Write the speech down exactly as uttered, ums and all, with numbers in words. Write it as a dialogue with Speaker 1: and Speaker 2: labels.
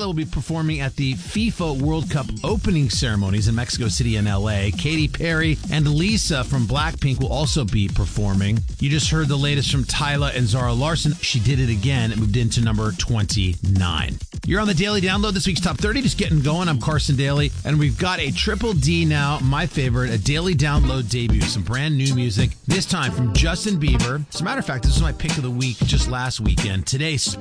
Speaker 1: Tyla will be performing at the FIFA World Cup opening ceremonies in Mexico City and L A. Katy Perry and Lisa from Blackpink will also be performing. You just heard the latest from Tyla and Zara Larsson. She did it again. It moved into number twenty-nine. You're on the Daily Download, this week's Top thirty. Just getting going. I'm Carson Daly, and we've got a Triple D now, my favorite, a Daily Download debut. Some brand new music, this time from Justin Bieber. As a matter of fact, this was my pick of the week just last weekend. Today,